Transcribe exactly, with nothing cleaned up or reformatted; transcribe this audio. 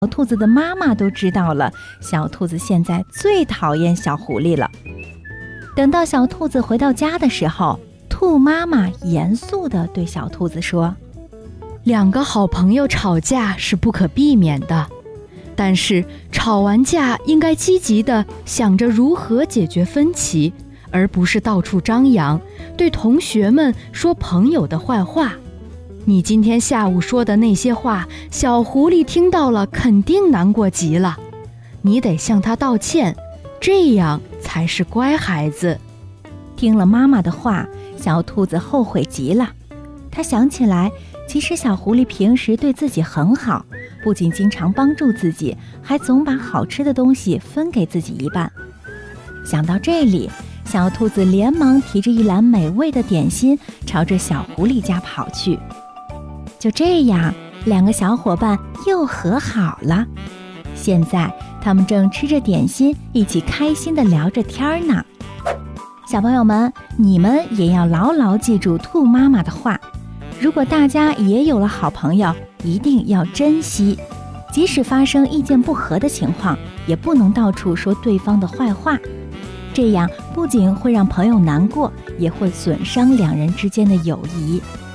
小兔子的妈妈都知道了，小兔子现在最讨厌小狐狸了。等到小兔子回到家的时候，兔妈妈严肃地对小兔子说： 两个好朋友吵架是不可避免的，但是吵完架应该积极地想着如何解决分歧，而不是到处张扬，对同学们说朋友的坏话。你今天下午说的那些话，小狐狸听到了肯定难过极了，你得向他道歉，这样才是乖孩子。 听了妈妈的话，小兔子后悔极了。他想起来，其实小狐狸平时对自己很好，不仅经常帮助自己，还总把好吃的东西分给自己一半。想到这里，小兔子连忙提着一篮美味的点心朝着小狐狸家跑去。就这样，两个小伙伴又和好了。现在他们正吃着点心，一起开心地聊着天呢。小朋友们，你们也要牢牢记住兔妈妈的话，如果大家也有了好朋友，一定要珍惜，即使发生意见不合的情况，也不能到处说对方的坏话，这样不仅会让朋友难过，也会损伤两人之间的友谊。